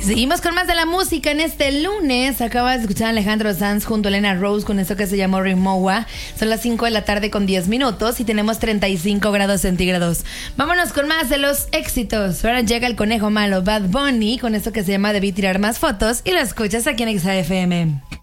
Seguimos con más de la música en este lunes. Acabas de escuchar a Alejandro Sanz junto a Elena Rose con esto que se llamó Rimowa. Son las 5 de la tarde con 10 minutos y tenemos 35 grados centígrados. Vámonos con más de los éxitos. Ahora llega el conejo malo Bad Bunny con esto que se llama Debí tirar más fotos y lo escuchas aquí en XFM.